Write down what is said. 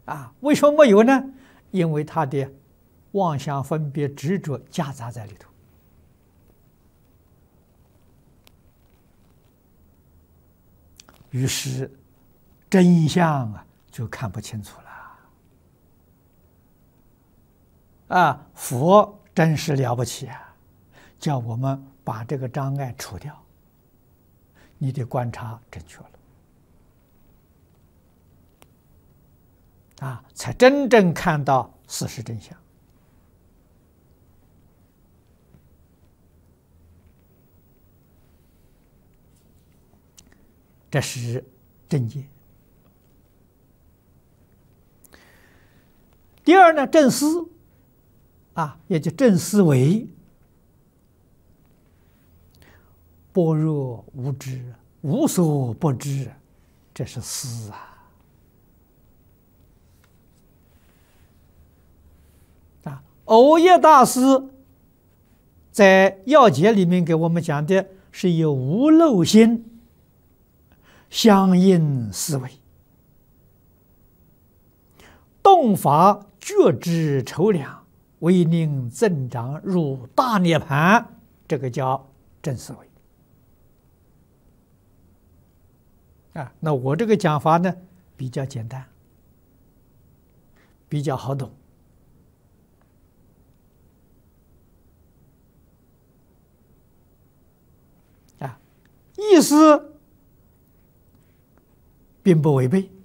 为什么没有呢？因为他的妄想、分别、执着夹杂在里头。于是真相就看不清楚了。佛真是了不起叫我们把这个障碍除掉，你的观察正确了才真正看到事实真相。这是正见。第二呢，正思也就正思维。般若无知，无所不知，这是思藕益大师在要解里面给我们讲的是以无漏心相应思维，动法觉知筹量，为令增长入大涅槃，这个叫正思维。那我这个讲法呢比较简单，比较好懂意思并不违背。